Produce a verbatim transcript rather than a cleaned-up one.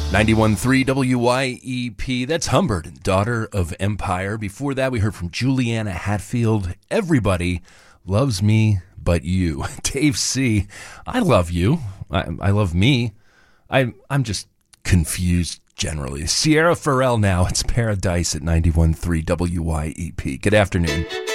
ninety-one point three W Y E P. That's Humbert, Daughter of Empire. Before that, we heard from Juliana Hatfield. Everybody loves me but you. Dave C. I love you. I, I love me. I, I'm just confused generally. Sierra Farrell now. It's Paradise at ninety-one point three W Y E P. Good afternoon.